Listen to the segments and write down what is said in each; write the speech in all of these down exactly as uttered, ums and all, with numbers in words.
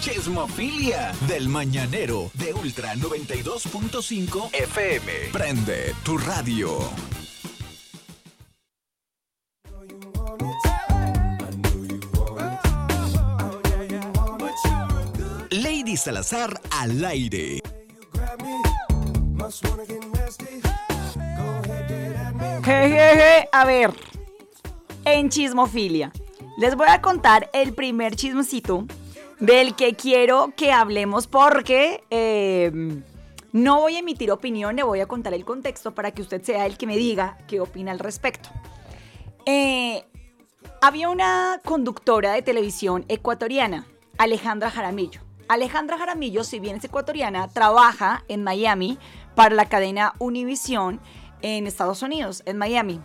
Chismofilia del Mañanero de Ultra noventa y dos punto cinco F M. Prende tu radio. Lady Salazar al aire. Jejeje, a ver, en Chismofilia les voy a contar el primer chismecito del que quiero que hablemos porque eh, no voy a emitir opinión, le voy a contar el contexto para que usted sea el que me diga qué opina al respecto. Eh, había una conductora de televisión ecuatoriana, Alejandra Jaramillo. Alejandra Jaramillo, si bien es ecuatoriana, trabaja en Miami para la cadena Univision en Estados Unidos, en Miami.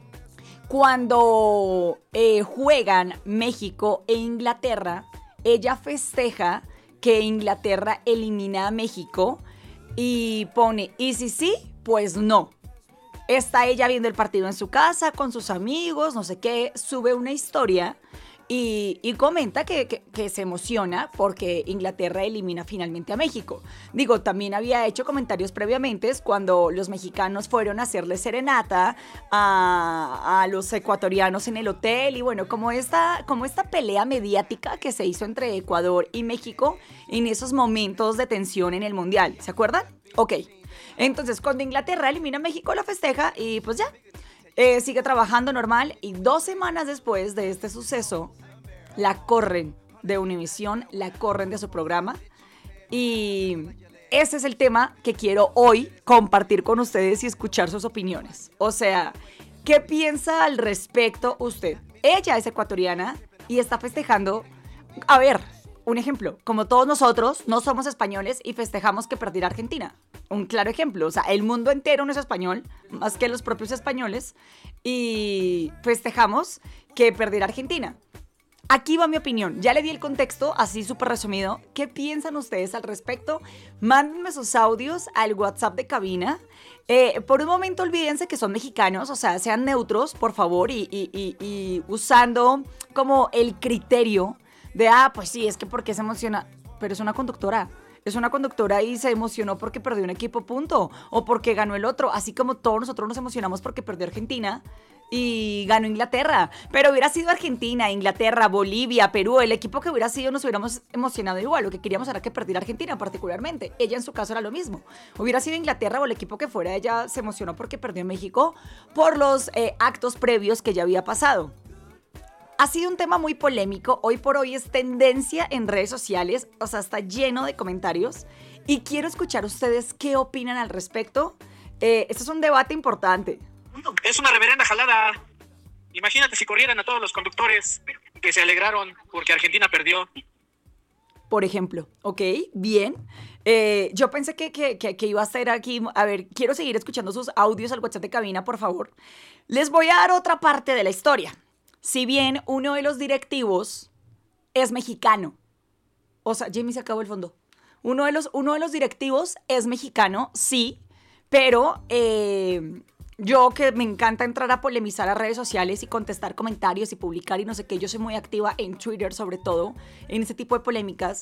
Cuando eh, juegan México e Inglaterra, ella festeja que Inglaterra elimina a México y pone, ¿y si sí? Pues no. Está ella viendo el partido en su casa con sus amigos, no sé qué, sube una historia y, y comenta que, que, que se emociona porque Inglaterra elimina finalmente a México. Digo, también había hecho comentarios previamente cuando los mexicanos fueron a hacerle serenata a, a los ecuatorianos en el hotel y bueno, como esta, como esta pelea mediática que se hizo entre Ecuador y México en esos momentos de tensión en el Mundial. ¿Se acuerdan? Ok. Entonces, cuando Inglaterra elimina a México, lo festeja y pues ya, eh, sigue trabajando normal. Y dos semanas después de este suceso, la corren de Univision, la corren de su programa. Y ese es el tema que quiero hoy compartir con ustedes y escuchar sus opiniones. O sea, ¿qué piensa al respecto usted? Ella es ecuatoriana y está festejando. A ver, un ejemplo, como todos nosotros no somos españoles y festejamos que perdiera Argentina. Un claro ejemplo, o sea, el mundo entero no es español, más que los propios españoles, y festejamos que perdiera Argentina. Aquí va mi opinión, ya le di el contexto, así súper resumido. ¿Qué piensan ustedes al respecto? Mándenme sus audios al WhatsApp de cabina. Eh, por un momento olvídense que son mexicanos, o sea, sean neutros, por favor, y, y, y, y usando como el criterio de, ah, pues sí, es que porque se emociona, pero es una conductora. Es una conductora y se emocionó porque perdió un equipo, punto. O porque ganó el otro. Así como todos nosotros nos emocionamos porque perdió Argentina y ganó Inglaterra. Pero hubiera sido Argentina, Inglaterra, Bolivia, Perú. El equipo que hubiera sido nos hubiéramos emocionado igual. Lo que queríamos era que perdiera Argentina particularmente. Ella en su caso era lo mismo. Hubiera sido Inglaterra o el equipo que fuera. Ella se emocionó porque perdió México por los eh, actos previos que ya había pasado. Ha sido un tema muy polémico, hoy por hoy es tendencia en redes sociales, o sea, está lleno de comentarios y quiero escuchar ustedes qué opinan al respecto. Eh, este es un debate importante. Es una reverenda jalada. Imagínate si corrieran a todos los conductores que se alegraron porque Argentina perdió. Por ejemplo, ok, bien. Eh, yo pensé que, que, que, que iba a ser aquí, a ver, quiero seguir escuchando sus audios al WhatsApp de cabina, por favor. Les voy a dar otra parte de la historia. Si bien uno de los directivos es mexicano, o sea, Jamie se acabó el fondo. Uno de los, uno de los directivos es mexicano, sí, pero eh, yo que me encanta entrar a polemizar a redes sociales y contestar comentarios y publicar y no sé qué, yo soy muy activa en Twitter sobre todo, en ese tipo de polémicas.